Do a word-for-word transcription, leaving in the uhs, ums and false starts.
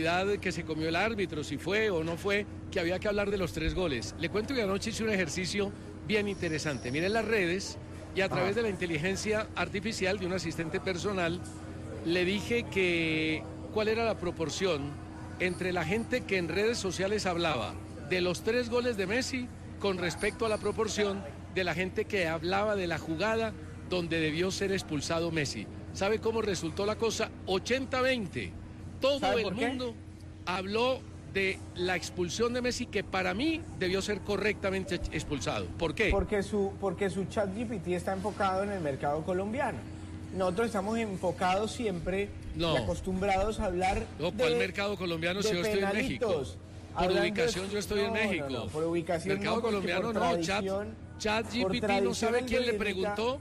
penalidad que se comió el árbitro, si fue o no fue, que había que hablar de los tres goles. Le cuento que anoche hice un ejercicio bien interesante. Miren las redes y a través de la inteligencia artificial de un asistente personal le dije que cuál era la proporción entre la gente que en redes sociales hablaba de los tres goles de Messi con respecto a la proporción de la gente que hablaba de la jugada donde debió ser expulsado Messi. ¿Sabe cómo resultó la cosa? ochenta veinte. Todo el mundo habló de la expulsión de Messi, que para mí debió ser correctamente expulsado. ¿Por qué? Porque su, porque su ChatGPT está enfocado en el mercado colombiano. Nosotros estamos enfocados siempre no. y acostumbrados a hablar no, de ¿cuál mercado colombiano si yo estoy en México? Por ubicación yo estoy no, en México. No, no, por ubicación mercado no, colombiano no, Chat, ChatGPT no sabe quién le preguntó